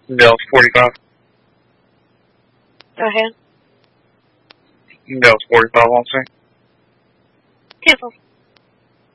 Mills 45. Go ahead. Mills 45 on scene. Cancel.